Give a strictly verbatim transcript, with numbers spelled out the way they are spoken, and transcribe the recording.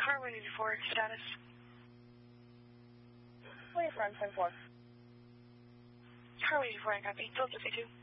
Car one eighty-four, status. twenty-four, twenty-four. Car one eighty-four, I copy. Delta fifty-two.